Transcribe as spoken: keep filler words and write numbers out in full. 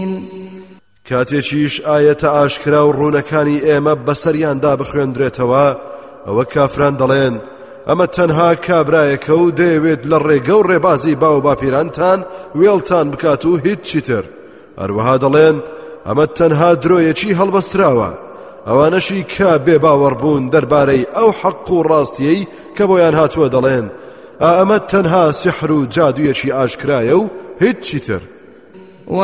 کاتێکیش ئاەتە ئاشکرا و ڕوونەکانی ئێمە بەسەریاندا بخوێندرێتەوە ئەوە کافران دەڵێن ئەمە تەنها کابرایەکە و دەیەوێت لە ڕێگە و ڕێبازی باو باپیرانتان وێڵتان بکات و هیچی تر. هەروەها دەڵێن ئەمە تەنها درۆیەکی هەڵبەستراوە. ئەوانەشی کە بێ باوەڕبوون دەربارەی ئەو حەق و ڕاستیەی کە بۆیان هاتووە دەڵێن ئەمە تەنها سحر و جادوویەکی ئاشکرایە و هیچی تر.